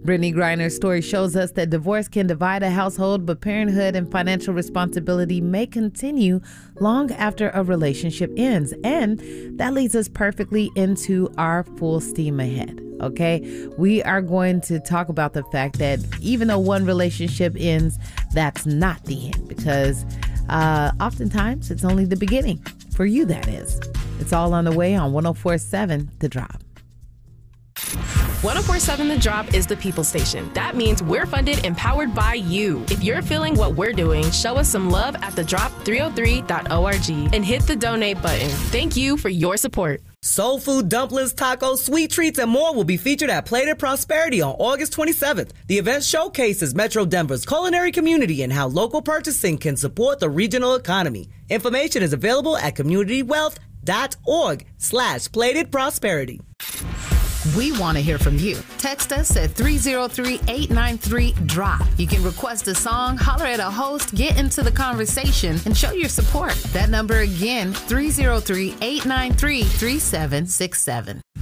Brittany Griner's story shows us that divorce can divide a household, but parenthood and financial responsibility may continue long after a relationship ends. And that leads us perfectly into our full steam ahead. Okay, we are going to talk about the fact that even though one relationship ends, that's not the end, because oftentimes it's only the beginning. For you, that is. It's all on the way on 104.7 The Drop. 104.7 The Drop is the people station. That means we're funded and powered by you. If you're feeling what we're doing, show us some love at thedrop303.org and hit the donate button. Thank you for your support. Soul food, dumplings, tacos, sweet treats, and more will be featured at Plated Prosperity on August 27th. The event showcases Metro Denver's culinary community and how local purchasing can support the regional economy. Information is available at communitywealth.org/Plated Prosperity. We want to hear from you. Text us at 303-893-DROP. You can request a song, holler at a host, get into the conversation, and show your support. That number again, 303-893-3767.